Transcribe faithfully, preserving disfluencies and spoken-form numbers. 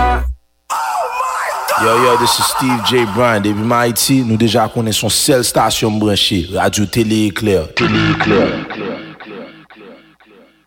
Yo yo, this is Steve J. Bryan. Depuis Haïti, nous déjà connaissons son seule station branchée, Radio Télé Éclair. Télé Éclair.